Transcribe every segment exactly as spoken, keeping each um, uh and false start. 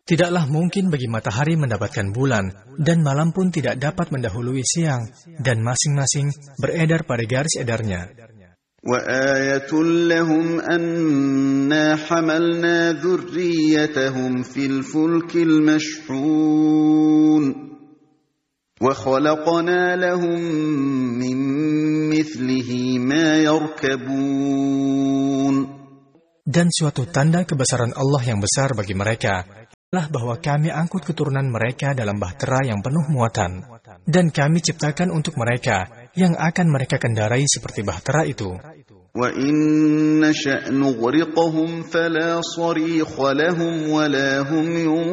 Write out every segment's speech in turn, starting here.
Tidaklah mungkin bagi matahari mendapatkan bulan, dan malam pun tidak dapat mendahului siang, dan masing-masing beredar pada garis edarnya. وَآيَةٌ لَهُمْ أَنَّا حَمَلْنَا ذُرِّيَّتَهُمْ فِي الْفُلْكِ الْمَشْحُونِ وَخَلَقْنَا لَهُم مِّن مِّثْلِهِ مَا يَرْكَبُونَ. Dan suatu tanda kebesaran Allah yang besar bagi mereka adalah bahwa kami angkut keturunan mereka dalam bahtera yang penuh muatan, dan kami ciptakan untuk mereka yang akan mereka kendarai seperti bahtera itu. وَإِن نَّشَأْ نُغْرِقْهُمْ فَلَا صَرِيخَ لَهُمْ وَلَا هُمْ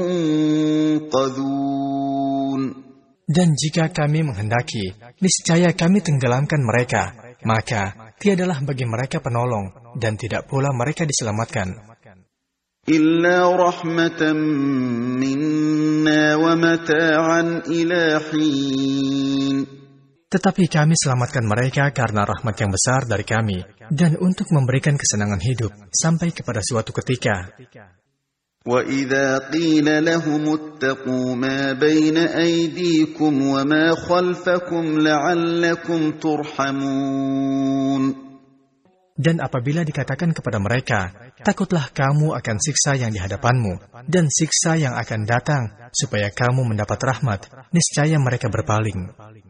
يُنقَذُونَ. Dan jika kami menghendaki, niscaya kami tenggelamkan mereka, maka tiadalah bagi mereka penolong, dan tidak pula mereka diselamatkan. إِلَّا رَحْمَةً مِّنَّا وَمَتَاعًا إِلَىٰ حِينٍ. Tetapi kami selamatkan mereka karena rahmat yang besar dari kami, dan untuk memberikan kesenangan hidup sampai kepada suatu ketika. وَإِذَا قِيلَ لَهُمُ اتَّقُوا مَا بَيْنَ أَيْدِيكُمْ وَمَا خَلْفَكُمْ لَعَلَّكُمْ تُرْحَمُونَ. Dan apabila dikatakan kepada mereka, takutlah kamu akan siksa yang di hadapanmu, dan siksa yang akan datang, supaya kamu mendapat rahmat, niscaya mereka berpaling.